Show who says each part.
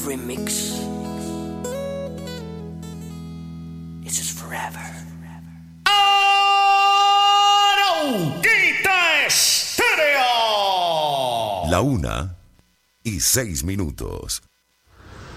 Speaker 1: remix. This is forever.
Speaker 2: Aruquita Estéreo.
Speaker 3: La 1:06.